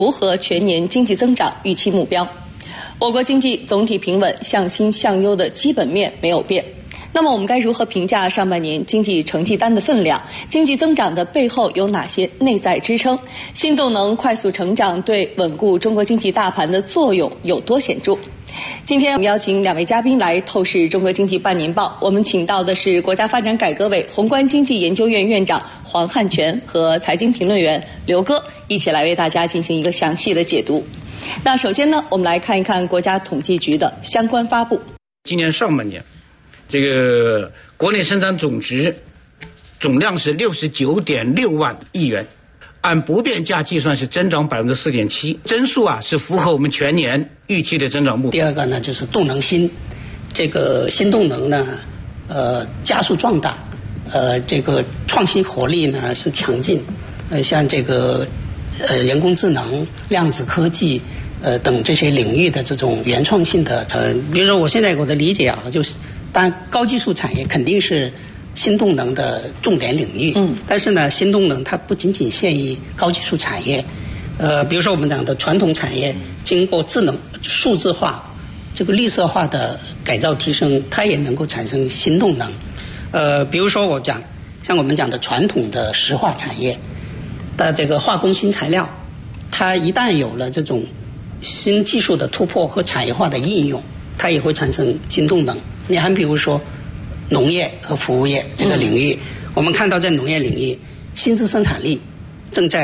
符合全年经济增长预期目标。我国经济总体平稳，向新向优的基本面没有变。那么我们该如何评价上半年经济成绩单的分量？经济增长的背后有哪些内在支撑？新动能快速成长对稳固中国经济大盘的作用有多显著？今天我们邀请两位嘉宾来透视中国经济半年报。我们请到的是国家发展改革委宏观经济研究院院长黄汉全和财经评论员刘戈，一起来为大家进行一个详细的解读。那首先呢，我们来看一看国家统计局的相关发布。 今年上半年，这个国内生产总值总量是69.6万亿元，按不变价计算是增长4.7%，增速是符合我们全年预期的增长目标。 第二个呢，就是动能新，这个新动能呢，加速壮大，这个创新活力呢是强劲，像这个人工智能、量子科技。等这些领域的这种原创性的，比如说我现在我的理解就是，当然高技术产业肯定是新动能的重点领域，但是呢，新动能它不仅仅限于高技术产业，比如说我们讲的传统产业，经过智能、数字化、这个绿色化的改造提升，它也能够产生新动能。比如说像我们讲的传统的石化产业的这个化工新材料，它一旦有了这种新技术的突破和产业化的应用，它也会产生新动能。你还比如说农业和服务业这个领域，我们看到在农业领域，新质生产力正在